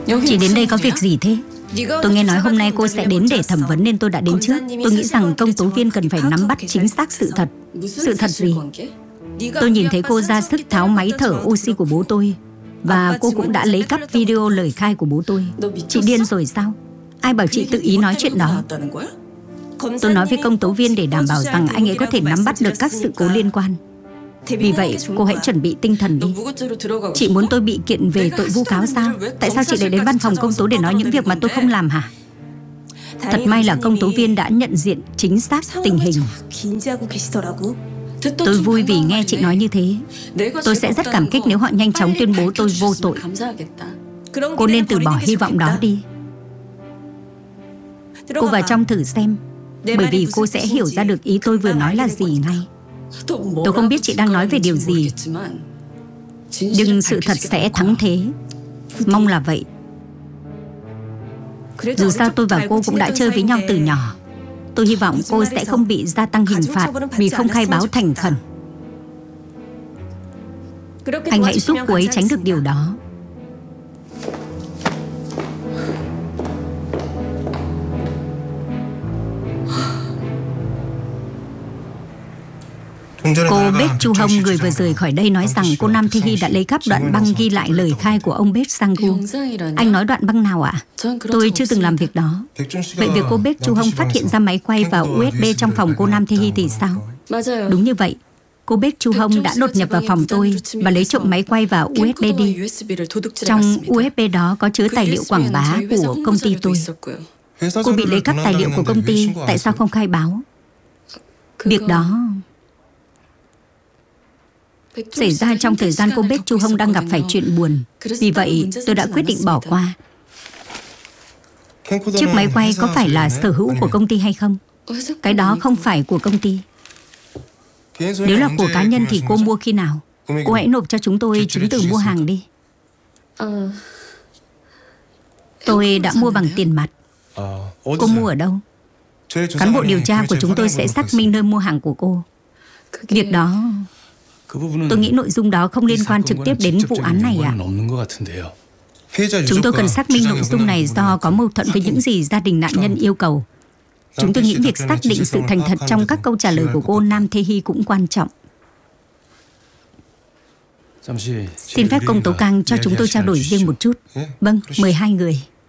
Chị đến đây có việc gì thế? Tôi nghe nói hôm nay cô sẽ đến để thẩm vấn nên tôi đã đến trước. Tôi nghĩ rằng công tố viên cần phải nắm bắt chính xác sự thật. Sự thật gì? Tôi nhìn thấy cô ra sức tháo máy thở oxy của bố tôi. Và cô cũng đã lấy cắp video lời khai của bố tôi. Chị điên rồi sao? Ai bảo chị tự ý nói chuyện đó? Tôi nói với công tố viên để đảm bảo rằng anh ấy có thể nắm bắt được các sự cố liên quan. Vì vậy, cô hãy chuẩn bị tinh thần đi. Chị muốn tôi bị kiện về tội vu cáo sao? Tại sao chị lại đến văn phòng công tố để nói những việc mà tôi không làm hả? Thật may là công tố viên đã nhận diện chính xác tình hình. Tôi vui vì nghe chị nói như thế. Tôi sẽ rất cảm kích nếu họ nhanh chóng tuyên bố tôi vô tội. Cô nên từ bỏ hy vọng đó đi. Cô vào trong thử xem. Bởi vì cô sẽ hiểu ra được ý tôi vừa nói là gì ngay. Tôi không biết chị đang nói về điều gì, nhưng sự thật sẽ thắng thế. Mong là vậy. Dù sao tôi và cô cũng đã chơi với nhau từ nhỏ. Tôi hy vọng cô sẽ không bị gia tăng hình phạt vì không khai báo thành khẩn. Anh hãy giúp cô ấy tránh được điều đó. Cô Baek Chu Hong, người vừa rời khỏi đây, nói rằng cô Nam Tae Hee đã lấy cắp đoạn băng ghi lại lời khai của ông Baek Sang-gu. Anh nói đoạn băng nào ạ? Tôi chưa từng làm việc đó. Vậy việc cô Baek Chu Hong phát hiện ra máy quay và USB trong phòng cô Nam Tae Hee thì sao? Đúng như vậy. Cô Baek Chu Hong đã đột nhập vào phòng tôi và lấy trộm máy quay và USB đi. Trong USB đó có chứa tài liệu quảng bá của công ty tôi. Cô bị lấy cắp tài liệu của công ty, tại sao không khai báo? Việc đó xảy ra trong thời gian cô Baek Chu Hong đang gặp phải chuyện buồn. Vì vậy, tôi đã quyết định bỏ qua. Chiếc máy quay có phải là sở hữu của công ty hay không? Cái đó không phải của công ty. Nếu là của cá nhân thì cô mua khi nào? Cô hãy nộp cho chúng tôi chứng từ mua hàng đi. Tôi đã mua bằng tiền mặt. Cô mua ở đâu? Cán bộ điều tra của chúng tôi sẽ xác minh nơi mua hàng của cô. Việc đó, tôi nghĩ nội dung đó không liên quan trực tiếp đến vụ án này ạ. Chúng tôi cần xác minh nội dung này do có mâu thuẫn với những gì gia đình nạn nhân yêu cầu. Chúng tôi nghĩ việc xác định sự thành thật trong các câu trả lời của cô Nam Tae Hee cũng quan trọng. Xin phép công tố Kang cho chúng tôi trao đổi riêng một chút. Vâng, mời hai người.